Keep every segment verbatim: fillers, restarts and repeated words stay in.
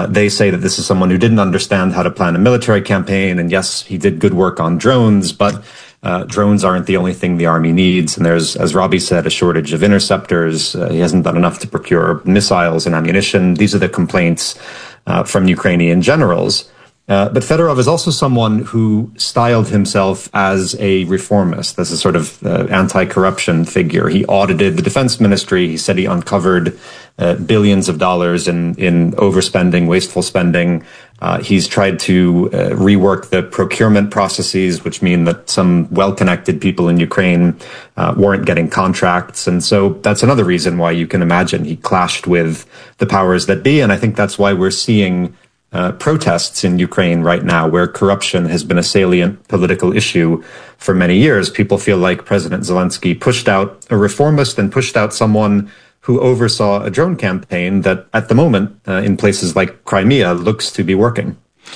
they say that this is someone who didn't understand how to plan a military campaign. And yes, he did good work on drones, but uh, drones aren't the only thing the army needs. And there's, as Robbie said, a shortage of interceptors. Uh, he hasn't done enough to procure missiles and ammunition. These are the complaints uh, from Ukrainian generals. Uh, but Fedorov is also someone who styled himself as a reformist, as a sort of uh, anti-corruption figure. He audited the defense ministry. He said he uncovered uh, billions of dollars in, in overspending, wasteful spending. Uh, he's tried to uh, rework the procurement processes, which mean that some well-connected people in Ukraine uh, weren't getting contracts. And so that's another reason why you can imagine he clashed with the powers that be. And I think that's why we're seeing Uh, protests in Ukraine right now, where corruption has been a salient political issue for many years. People feel like President Zelensky pushed out a reformist and pushed out someone who oversaw a drone campaign that at the moment uh, in places like Crimea looks to be working.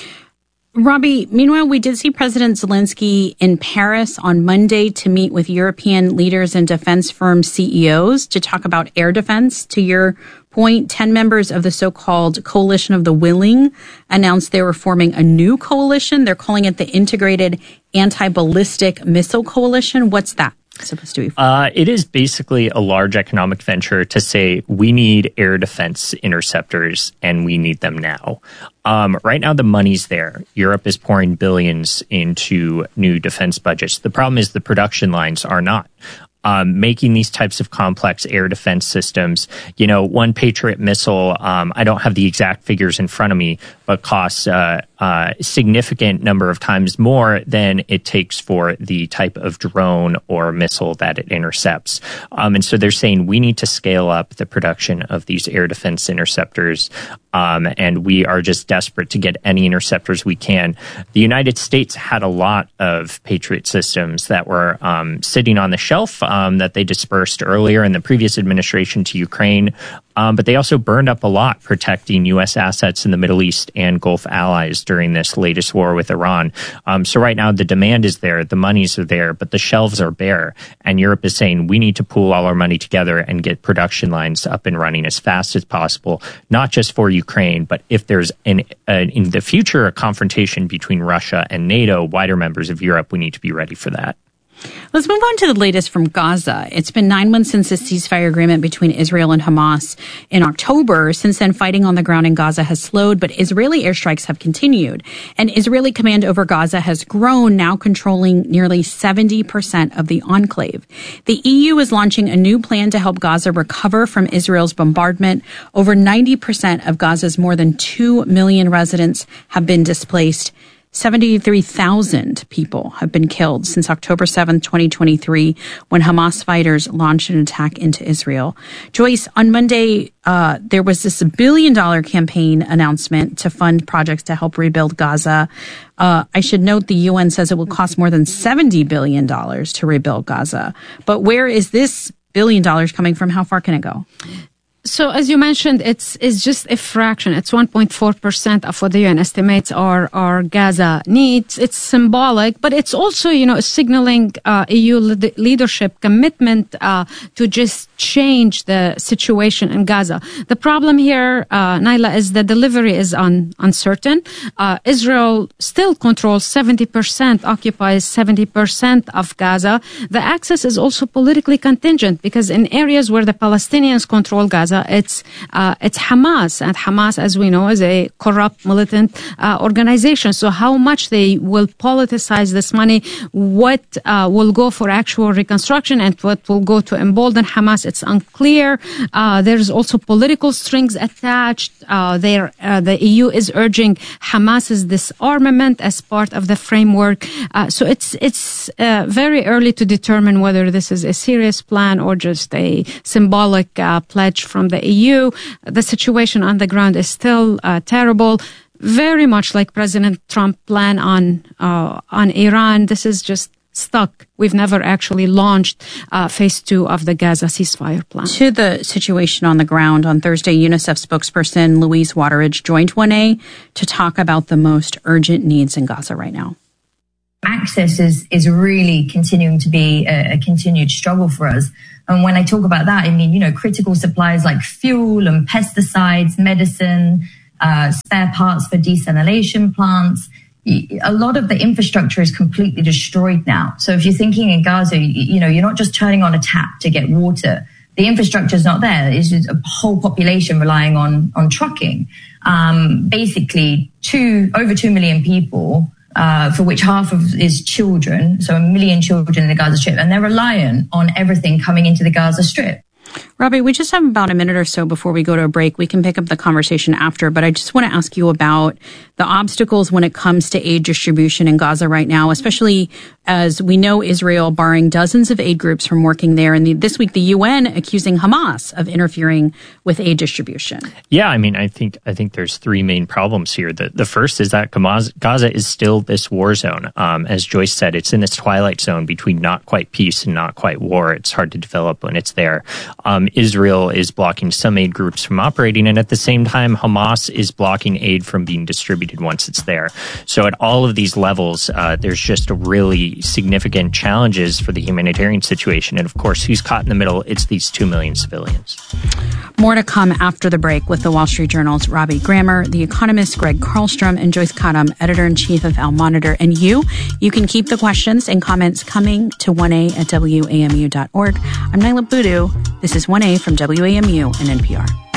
Robbie, meanwhile, we did see President Zelensky in Paris on Monday to meet with European leaders and defense firm C E Os to talk about air defense. To your point, ten members of the so-called Coalition of the Willing announced they were forming a new coalition. They're calling it the Integrated Anti-Ballistic Missile Coalition. What's that supposed to be for? Uh, it is basically a large economic venture to say we need air defense interceptors and we need them now. Um, right now, the money's there. Europe is pouring billions into new defense budgets. The problem is the production lines are not. Um, making these types of complex air defense systems, you know, one Patriot missile, um, I don't have the exact figures in front of me, but costs uh, uh, a significant number of times more than it takes for the type of drone or missile that it intercepts. Um, and so they're saying we need to scale up the production of these air defense interceptors. Um, and we are just desperate to get any interceptors we can. The United States had a lot of Patriot systems that were um, sitting on the shelf um, that they dispersed earlier in the previous administration to Ukraine. Um, but they also burned up a lot protecting U S assets in the Middle East and Gulf allies during this latest war with Iran. Um, so right now the demand is there, the monies are there, but the shelves are bare. And Europe is saying we need to pool all our money together and get production lines up and running as fast as possible, not just for Ukraine, but if there's an, uh, in the future a confrontation between Russia and NATO, wider members of Europe, we need to be ready for that. Let's move on to the latest from Gaza. It's been nine months since the ceasefire agreement between Israel and Hamas in October. Since then, fighting on the ground in Gaza has slowed, but Israeli airstrikes have continued. And Israeli command over Gaza has grown, now controlling nearly seventy percent of the enclave. The E U is launching a new plan to help Gaza recover from Israel's bombardment. Over ninety percent of Gaza's more than two million residents have been displaced. seventy-three thousand people have been killed since October seventh, twenty twenty-three, when Hamas fighters launched an attack into Israel. Joyce, on Monday, uh, there was this billion-dollar campaign announcement to fund projects to help rebuild Gaza. Uh, I should note the U N says it will cost more than seventy billion dollars to rebuild Gaza. But where is this billion dollars coming from? How far can it go? So, as you mentioned, it's it's just a fraction. It's one point four percent of what the U N estimates our our Gaza needs. It's symbolic, but it's also, you know, signaling uh, E U le- leadership commitment uh, to just change the situation in Gaza. The problem here, uh, Naila, is the delivery is un- uncertain. Uh, Israel still controls seventy percent, occupies seventy percent of Gaza. The access is also politically contingent because in areas where the Palestinians control Gaza, It's uh, it's Hamas, and Hamas, as we know, is a corrupt militant uh, organization. So how much they will politicize this money, what uh, will go for actual reconstruction, and what will go to embolden Hamas, it's unclear. Uh, there's also political strings attached. Uh, there, uh, the E U is urging Hamas's disarmament as part of the framework. Uh, so it's it's uh, very early to determine whether this is a serious plan or just a symbolic uh, pledge from the E U. The situation on the ground is still uh, terrible, very much like President Trump's plan on uh, on Iran. This is just stuck. We've never actually launched uh, phase two of the Gaza ceasefire plan. To the situation on the ground, on Thursday, UNICEF spokesperson Louise Wateridge joined one A to talk about the most urgent needs in Gaza right now. Access is, is really continuing to be a, a continued struggle for us. And when I talk about that, I mean, you know, critical supplies like fuel and pesticides, medicine, uh, spare parts for desalination plants. A lot of the infrastructure is completely destroyed now. So if you're thinking in Gaza, you know, you're not just turning on a tap to get water. The infrastructure is not there. It's just a whole population relying on, on trucking. Um, basically two, over two million people, uh, for which half of is children. So a million children in the Gaza Strip, and they're reliant on everything coming into the Gaza Strip. Robbie, we just have about a minute or so before we go to a break. We can pick up the conversation after, but I just want to ask you about the obstacles when it comes to aid distribution in Gaza right now, especially as we know Israel barring dozens of aid groups from working there. And the, this week, the U N accusing Hamas of interfering with aid distribution. Yeah, I mean, I think I think there's three main problems here. The, the first is that Gaza is still this war zone. Um, as Joyce said, it's in this twilight zone between not quite peace and not quite war. It's hard to develop when it's there. Um, Israel is blocking some aid groups from operating, and at the same time, Hamas is blocking aid from being distributed once it's there. So at all of these levels, uh, there's just really significant challenges for the humanitarian situation. And of course, who's caught in the middle? It's these two million civilians. More to come after the break with the Wall Street Journal's Robbie Grammer, The Economist Greg Carlstrom, and Joyce Kadam, editor-in-chief of Al Monitor. And you, you can keep the questions and comments coming to one A at W A M U dot org. I'm Naila Boodoo. This is one A from W A M U and N P R.